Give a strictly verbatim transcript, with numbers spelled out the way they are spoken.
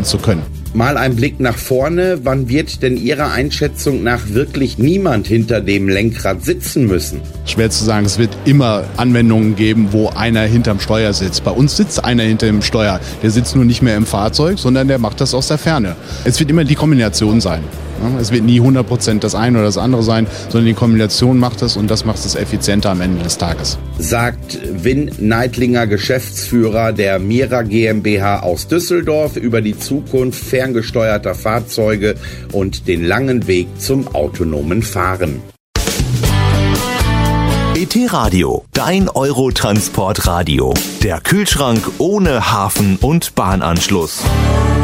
schalten zu können. Mal ein Blick nach vorne. Wann wird denn Ihrer Einschätzung nach wirklich niemand hinter dem Lenkrad sitzen müssen? Schwer zu sagen, es wird immer Anwendungen geben, wo einer hinterm Steuer sitzt. Bei uns sitzt einer hinter dem Steuer. Der sitzt nur nicht mehr im Fahrzeug, sondern der macht das aus der Ferne. Es wird immer die Kombination sein. Es wird nie hundert Prozent das eine oder das andere sein, sondern die Kombination macht es und das macht es effizienter am Ende des Tages. Sagt Win Neidlinger, Geschäftsführer der Mira GmbH aus Düsseldorf, über die Zukunft ferngesteuerter Fahrzeuge und den langen Weg zum autonomen Fahren. E T Radio, dein Eurotransport-Radio. Der Kühlschrank ohne Hafen- und Bahnanschluss.